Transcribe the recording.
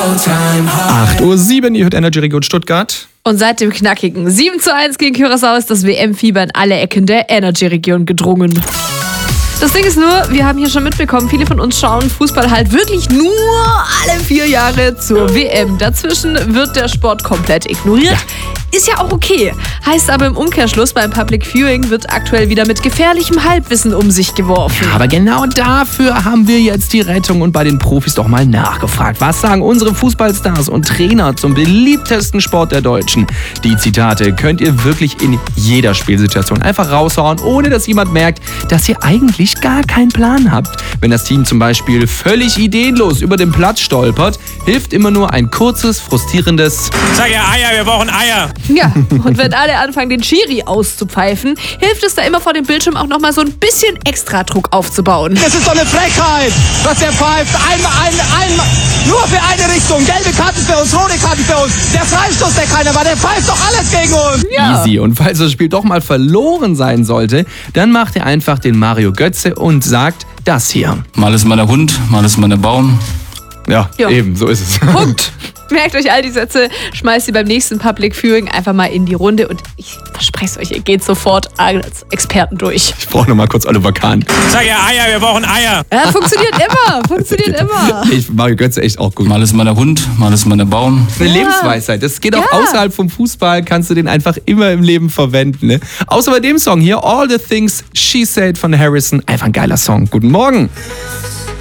8:07 Uhr, ihr hört Energy Region Stuttgart. Und seit dem knackigen 7:1 gegen Curaçao ist das WM-Fieber in alle Ecken der Energy-Region gedrungen. Das Ding ist nur, wir haben hier schon mitbekommen, viele von uns schauen Fußball halt wirklich nur alle 4 Jahre zur WM. Dazwischen wird der Sport komplett ignoriert. Ja. Ist ja auch okay. Heißt aber im Umkehrschluss, beim Public Viewing wird aktuell wieder mit gefährlichem Halbwissen um sich geworfen. Ja, aber genau dafür haben wir jetzt die Rettung und bei den Profis doch mal nachgefragt. Was sagen unsere Fußballstars und Trainer zum beliebtesten Sport der Deutschen? Die Zitate könnt ihr wirklich in jeder Spielsituation einfach raushauen, ohne dass jemand merkt, dass ihr eigentlich gar keinen Plan habt. Wenn das Team zum Beispiel völlig ideenlos über den Platz stolpert, hilft immer nur ein kurzes, frustrierendes Sag ja Eier, wir brauchen Eier. Ja, und wenn alle anfangen, den Schiri auszupfeifen, hilft es da immer vor dem Bildschirm auch nochmal so ein bisschen Extradruck aufzubauen. Das ist doch eine Frechheit, was der pfeift. Einmal, nur für eine Richtung. Gelbe Karten für uns, rote Karten für uns. Der Freistoß, der keiner war, der pfeift doch alles gegen uns. Ja. Easy. Und falls das Spiel doch mal verloren sein sollte, dann macht ihr einfach den Mario Götze und sagt das hier. Mal ist man der Hund, mal ist man der Baum. Ja, Jo. eben, so ist es. Punkt. Merkt euch all die Sätze, schmeißt sie beim nächsten Public Viewing einfach mal in die Runde und ich verspreche es euch, ihr geht sofort als Experten durch. Ich brauche noch mal kurz Oliver Kahn. Sag ja Eier, wir brauchen Eier. Ja, funktioniert immer. Mario Götze echt auch gut. Mal ist man der Hund, mal ist man der Baum. Das ist eine Lebensweisheit. Das geht auch außerhalb vom Fußball, kannst du den einfach immer im Leben verwenden. Ne? Außer bei dem Song hier, All the Things She Said von Harrison. Einfach ein geiler Song. Guten Morgen.